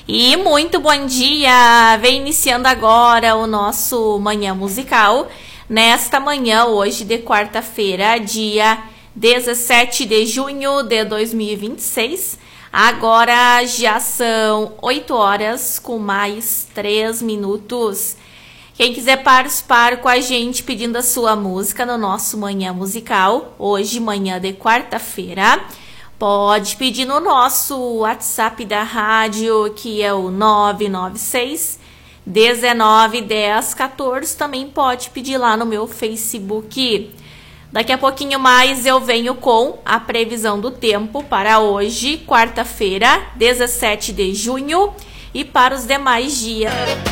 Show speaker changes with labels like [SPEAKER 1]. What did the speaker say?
[SPEAKER 1] E muito bom dia! Vem iniciando agora o nosso Manhã Musical. Nesta manhã, hoje de quarta-feira, dia 17 de junho de 2026. Agora já são 8 horas com mais 3 minutos. Quem quiser participar com a gente pedindo a sua música no nosso Manhã Musical, hoje, manhã de quarta-feira, pode pedir no nosso WhatsApp da rádio, que é o 996 19 10 14. Também pode pedir lá no meu Facebook. Daqui a pouquinho mais eu venho com a previsão do tempo para hoje, quarta-feira, 17 de junho, e para os demais dias.